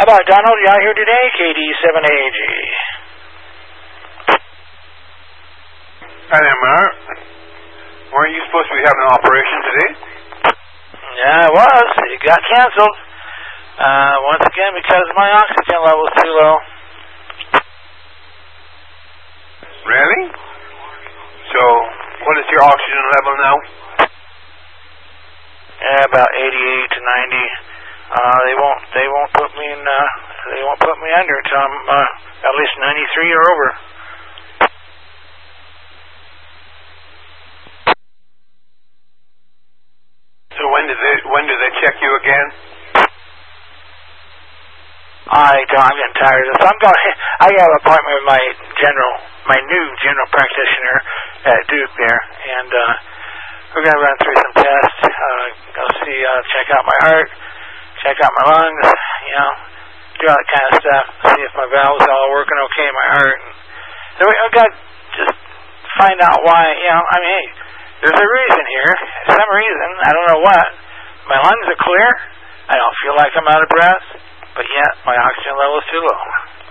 How about Donald? You out here today? KD7AG. Hi there, Mark. Weren't you supposed to be having an operation today? Yeah, I was. It got canceled. Once again, because my oxygen level is too low. Really? So, what is your oxygen level now? Yeah, about 88 to 90. They won't put me in. They won't put me under until I'm at least 93 or over. So when do they check you again? I'm getting tired of this. I got an appointment with my new general practitioner at Duke there, and we're gonna run through some tests. Go see, check out my heart, check out my lungs, do all that kind of stuff. See if my valves are all working okay in my heart. So we got to just find out why. Hey, there's a reason here. Some reason, I don't know what. My lungs are clear. I don't feel like I'm out of breath, but yet my oxygen level is too low.